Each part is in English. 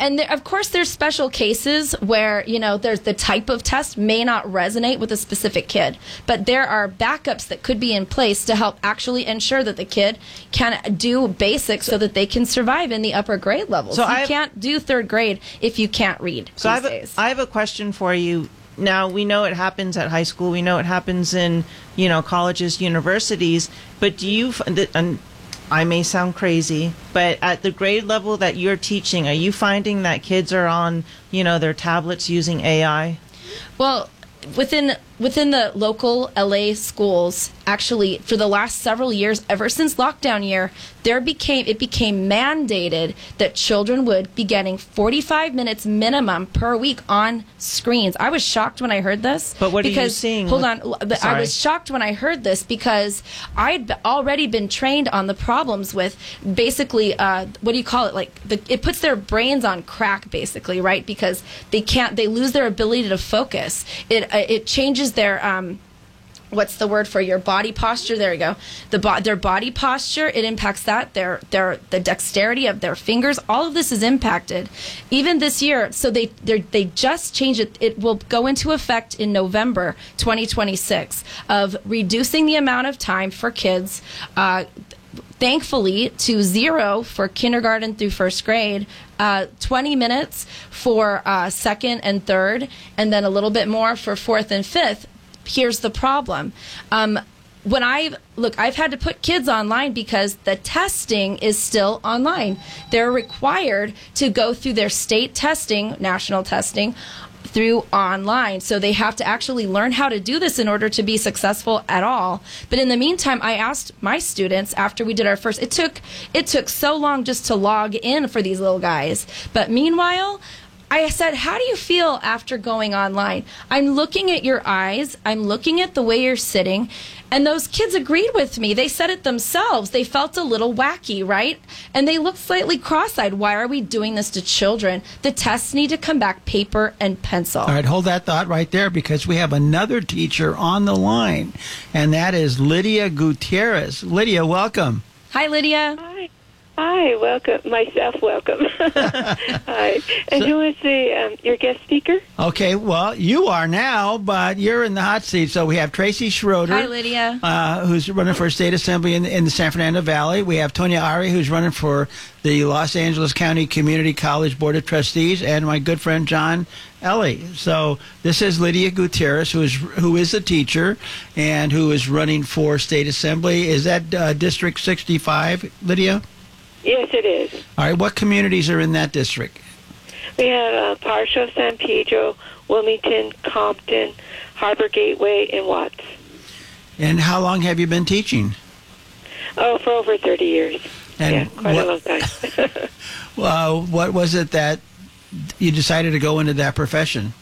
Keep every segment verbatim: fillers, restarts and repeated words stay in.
and there, of course there's special cases where, you know, there's the type of test may not resonate with a specific kid, but there are backups that could be in place to help actually ensure that the kid can do basics so that they can survive in the upper grade levels. So you I've, can't do third grade if you can't read so these I have days. A, I have a question for you. Now, we know it happens at high school. We know it happens in, you know, colleges, universities. But do you, and I may sound crazy, but at the grade level that you're teaching, are you finding that kids are on, you know, their tablets using A I? Well, within within the local L A schools, actually, for the last several years, ever since lockdown year, there became it became mandated that children would be getting forty-five minutes minimum per week on screens. I was shocked when I heard this. But what because, are you seeing? Hold with, on. Sorry. I was shocked when I heard this because I'd already been trained on the problems with basically, uh, what do you call it? Like, the, it puts their brains on crack, basically, right? Because they can't, they lose their ability to focus. It, uh, it changes their um what's the word for your body posture? There you go. The bo- their body posture, it impacts that. Their their the dexterity of their fingers. All of this is impacted. Even this year, so they they just changed it. It will go into effect in November twenty twenty-six of reducing the amount of time for kids. Uh, thankfully, to zero for kindergarten through first grade, uh, twenty minutes for uh, second and third, and then a little bit more for fourth and fifth. Here's the problem. Um, when I look, I've had to put kids online because the testing is still online. They're required to go through their state testing, national testing, through online. So they have to actually learn how to do this in order to be successful at all. But in the meantime, I asked my students after we did our first, it took it took so long just to log in for these little guys. But meanwhile, I said, how do you feel after going online? I'm looking at your eyes. I'm looking at the way you're sitting. And those kids agreed with me. They said it themselves. They felt a little wacky, right? And they looked slightly cross-eyed. Why are we doing this to children? The tests need to come back paper and pencil. All right, hold that thought right there because we have another teacher on the line, and that is Lydia Gutierrez. Lydia, welcome. Hi, Lydia. Hi. Hi, welcome. Myself, welcome. Hi. And so, who is the um, your guest speaker? Okay, well, you are now, but you're in the hot seat. So we have Tracy Schroeder. Hi, Lydia. Uh, who's running for state assembly in, in the San Fernando Valley. We have Tonya Ari, who's running for the Los Angeles County Community College Board of Trustees, and my good friend John Ellie. So this is Lydia Gutierrez, who is who is a teacher and who is running for state assembly. Is that uh, District sixty-five, Lydia? Yes, it is. All right. What communities are in that district? We have uh, Parshall, San Pedro, Wilmington, Compton, Harbor Gateway, and Watts. And how long have you been teaching? Oh, for over thirty years. And yeah, quite what, a long time. Well, what was it that you decided to go into that profession?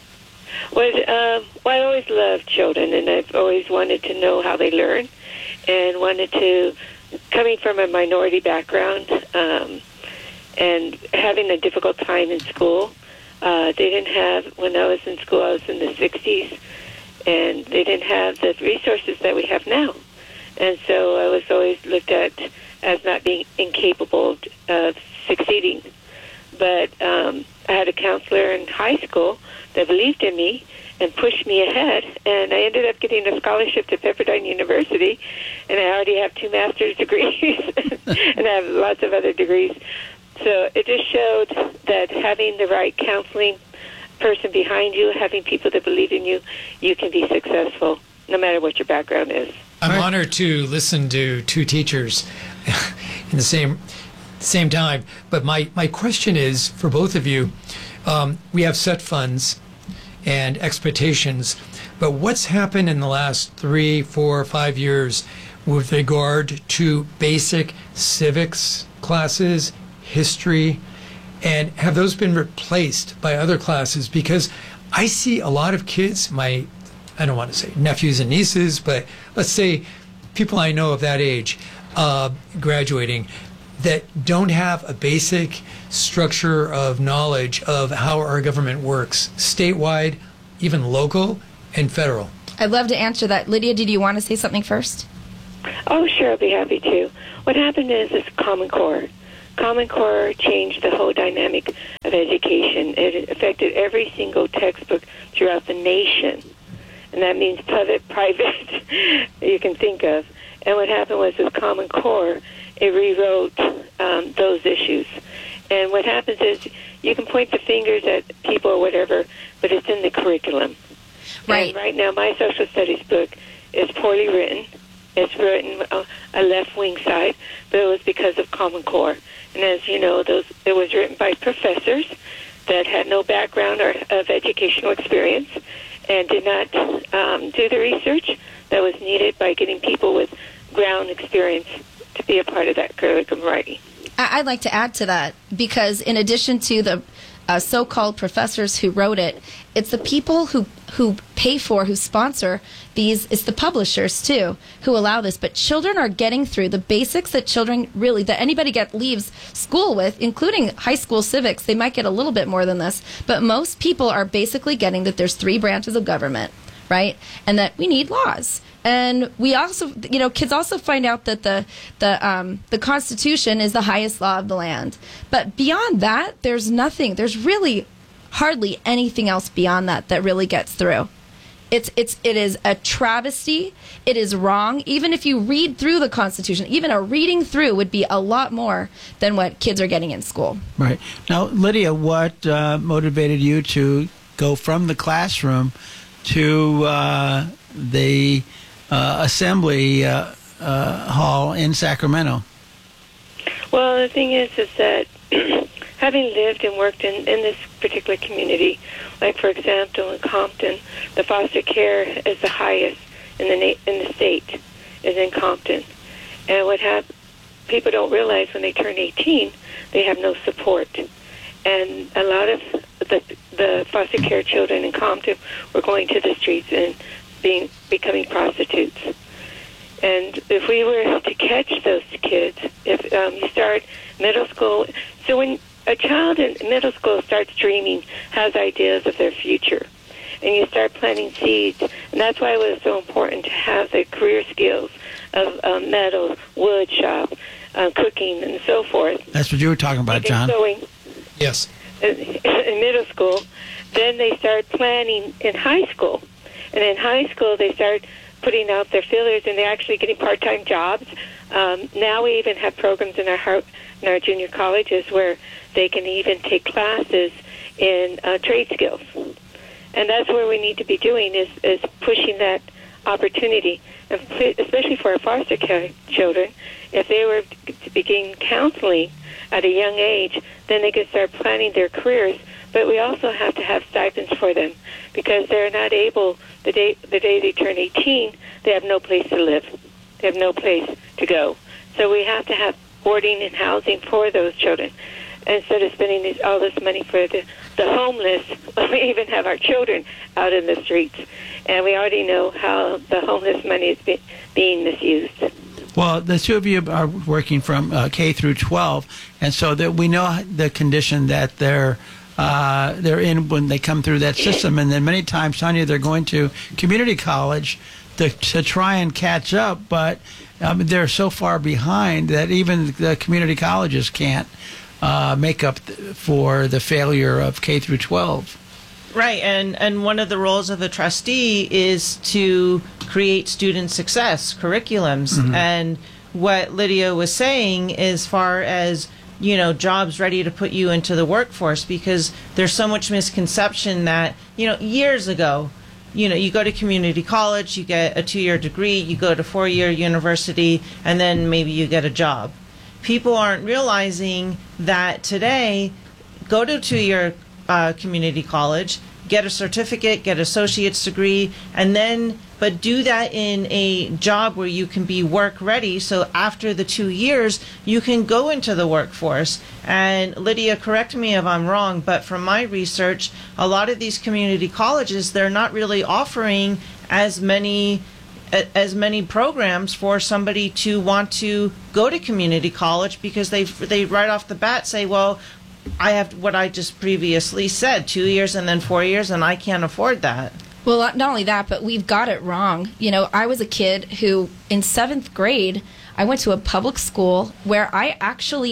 Well, um, well, I always loved children, and I've always wanted to know how they learn, and wanted to. Coming from a minority background um, and having a difficult time in school, uh, they didn't have, when I was in school, I was in the sixties, and they didn't have the resources that we have now. And so I was always looked at as not being incapable of succeeding. But um, I had a counselor in high school that believed in me and pushed me ahead, and I ended up getting a scholarship to Pepperdine University, and I already have two master's degrees, and I have lots of other degrees. So it just showed that having the right counseling person behind you, having people that believe in you, you can be successful, no matter what your background is. I'm right. honored to listen to two teachers in the same same time, but my, my question is, for both of you, um, we have set funds and expectations, but what's happened in the last three, four, five years with regard to basic civics classes, history, and have those been replaced by other classes? Because I see a lot of kids, my, I don't want to say nephews and nieces, but let's say people I know of that age, uh, graduating, that don't have a basic structure of knowledge of how our government works, statewide, even local, and federal. I'd love to answer that. Lydia, did you want to say something first? Oh, sure, I'll be happy to. What happened is this Common Core. Common Core changed the whole dynamic of education. It affected every single textbook throughout the nation. And that means public, private, you can think of. And what happened was with Common Core, it rewrote um, those issues. And what happens is you can point the fingers at people or whatever, but it's in the curriculum. Right. And right now, my social studies book is poorly written. It's written uh, a left-wing side, but it was because of Common Core. And as you know, those it was written by professors that had no background or of educational experience and did not um, do the research that was needed by getting people with ground experience to be a part of that curriculum writing. I- I'd like to add to that, because in addition to the uh, so-called professors who wrote it, it's the people who who pay for, who sponsor these, it's the publishers too, who allow this. But children are getting through the basics that children really, that anybody get leaves school with, including high school civics. They might get a little bit more than this, but most people are basically getting that there's three branches of government, right? And that we need laws. And we also, you know, kids also find out that the the um, the Constitution is the highest law of the land. But beyond that, there's nothing. There's really hardly anything else beyond that that really gets through. It's it's it is a travesty. It is wrong. Even if you read through the Constitution, even a reading through would be a lot more than what kids are getting in school. Right. Now, Lydia, what uh, motivated you to go from the classroom to uh, the uh, assembly uh, uh, hall in Sacramento? Well, the thing is, is that having lived and worked in, in this particular community, like for example in Compton, the foster care is the highest in the na- in the state, is in Compton. And what hap- people don't realize when they turn eighteen, they have no support. And a lot of the the foster care children in Compton were going to the streets and being becoming prostitutes. And if we were to catch those kids, if um, you start middle school, so when a child in middle school starts dreaming, has ideas of their future, and you start planting seeds, and that's why it was so important to have the career skills of um, metal, wood shop, uh, cooking, and so forth. That's what you were talking about, Even John. sewing Yes. in, in middle school, then they start planning in high school, and in high school they start putting out their feelers, and they're actually getting part-time jobs. Um, now we even have programs in our heart, in our junior colleges where they can even take classes in uh, trade skills. And that's where we need to be doing is, is pushing that opportunity, and especially for our foster care children. If they were to begin counseling at a young age, then they could start planning their careers. But we also have to have stipends for them because they're not able, the day, the day they turn eighteen, they have no place to live. They have no place to go. So we have to have boarding and housing for those children. Instead of spending this, all this money for the, the homeless, we even have our children out in the streets. And we already know how the homeless money is be, being misused. Well, the two of you are working from uh, K through twelve, and so that we know the condition that they're uh, they're in when they come through that system. And then many times, Tanya, they're going to community college to, to try and catch up, but um, they're so far behind that even the community colleges can't uh, make up for the failure of K through twelve. Right, and, and one of the roles of a trustee is to create student success curriculums. Mm-hmm. And what Lydia was saying as far as, you know, jobs ready to put you into the workforce, because there's so much misconception that, you know, years ago, you know, you go to community college, you get a two-year degree, you go to four-year university, and then maybe you get a job. People aren't realizing that today, go to a two-year uh, community college, get a certificate, get an associate's degree, and then, but do that in a job where you can be work ready. So after the two years, you can go into the workforce. And Lydia, correct me if I'm wrong, but from my research, a lot of these community colleges, they're not really offering as many as many programs for somebody to want to go to community college, because they they right off the bat say, well, I have what I just previously said, two years and then four years, and I can't afford that. Well, not only that, but we've got it wrong. You know, I was a kid who, in seventh grade, I went to a public school where I actually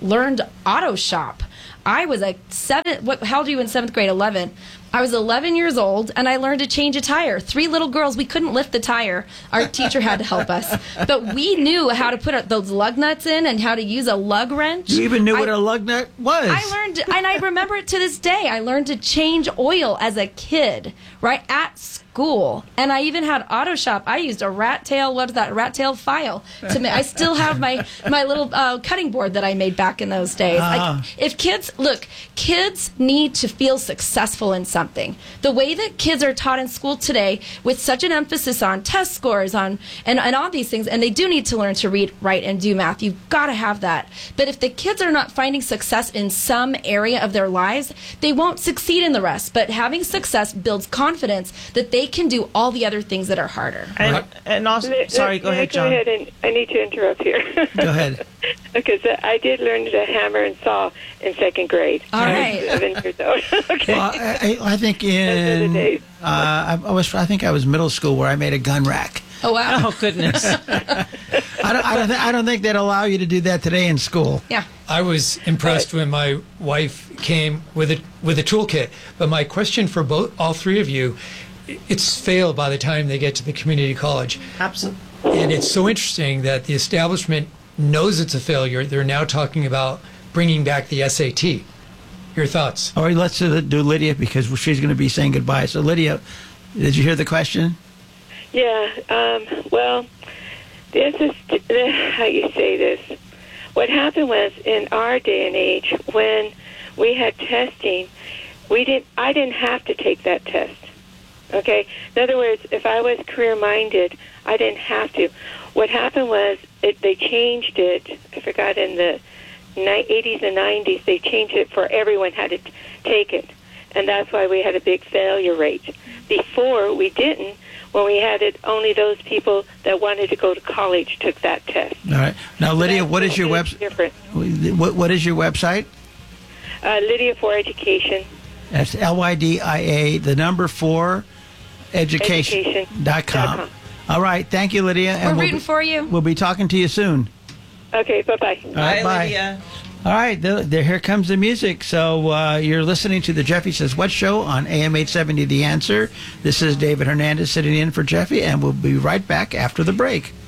learned auto shop. I was a seven. What? How old are you in seventh grade? Eleven. I was eleven years old, and I learned to change a tire. Three little girls. We couldn't lift the tire. Our teacher had to help us, but we knew how to put those lug nuts in and how to use a lug wrench. You even knew I, what a lug nut was. I learned, and I remember it to this day. I learned to change oil as a kid, right at school, and I even had auto shop. I used a rat tail. What is that? Rat tail file. To ma- I still have my my little uh, cutting board that I made back in those days. Ah. Like, if kids look, kids need to feel successful in something. The way that kids are taught in school today, with such an emphasis on test scores, on and, and all these things, and they do need to learn to read, write, and do math. You've got to have that. But if the kids are not finding success in some area of their lives, they won't succeed in the rest. But having success builds confidence that they can do all the other things that are harder. And, Right. and also, Let- sorry, let- go ahead, Go John. ahead, and I need to interrupt here. Go ahead. Because I did learn to hammer and saw in second grade. All right. Seven years old. Okay. Well, I, I I think Those are the in days. uh, I, I was I think I was middle school where I made a gun rack. Oh wow. Oh, goodness. I don't I don't, th- I don't think they'd allow you to do that today in school. Yeah. I was impressed when my wife came with a with a toolkit. But my question for both all three of you, it's failed by the time they get to the community college. Absolutely. And it's so interesting that the establishment knows it's a failure. They're now talking about bringing back the S A T. Your thoughts? All right, let's uh, do Lydia because she's going to be saying goodbye. So Lydia, did you hear the question? Yeah. Um, well, this is how you say this. What happened was in our day and age when we had testing, we didn't. I didn't have to take that test. Okay. In other words, if I was career-minded, I didn't have to. What happened was it, they changed it. I forgot in the eighties and nineties, they changed it for everyone had to t- take it. And that's why we had a big failure rate. Before, we didn't. When we had it, only those people that wanted to go to college took that test. All right. Now, Lydia, That's what is your totally website? different. What, what is your website? Uh, Lydia for Education. That's L Y D I A, the number four, education dot com. Education dot com. All right. Thank you, Lydia. We're we'll rooting be, for you. We'll be talking to you soon. Okay, bye-bye. All right, bye. Lydia. All right, the, the, here comes the music. So uh, you're listening to the Jeffy Says What show on A M eight seventy The Answer. This is David Hernandez sitting in for Jeffy, and we'll be right back after the break.